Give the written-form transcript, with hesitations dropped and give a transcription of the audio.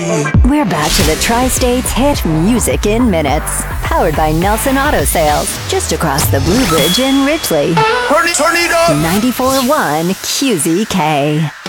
We're back to the Tri-States hit Music in Minutes. Powered by Nelson Auto Sales. Just across the Blue Bridge in Ridgely. Turn it up! 94.1 QZK.